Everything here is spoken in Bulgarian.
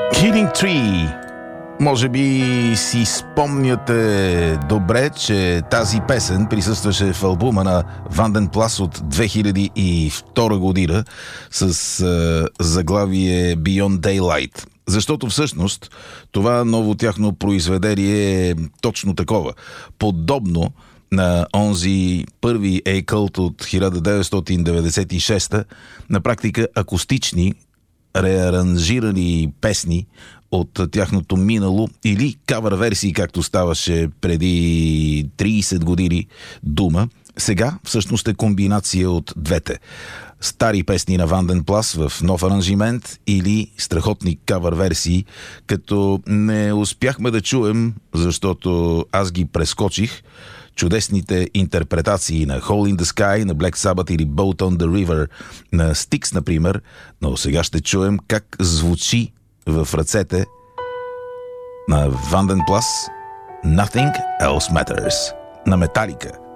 Killing Tree. Може би си спомняте добре, че тази песен присъстваше в албума на Ванден Плас от 2002 година с заглавие Beyond Daylight. Защото всъщност това ново тяхно произведение е точно такова. Подобно на онзи първи A-Cult от 1996, на практика акустични, реаранжирани песни от тяхното минало или кавър версии, както ставаше преди 30 години дума. Сега всъщност е комбинация от двете. Стари песни на Ванден Плас в нов аранжимент или страхотни кавър версии, като не успяхме да чуем, защото аз ги прескочих, чудесните интерпретации на Hole in the Sky, на Black Sabbath или Boat on the River, на Styx, например, но сега ще чуем как звучи в ръцете на Ванден Плас Nothing Else Matters на Металика.